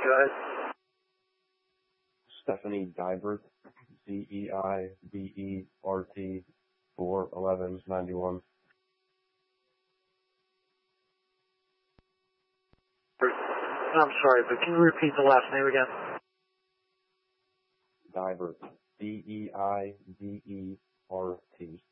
Go ahead. Stephanie Divert, Deibert, 41191. I'm sorry, but can you repeat the last name again? Divert, Deibert.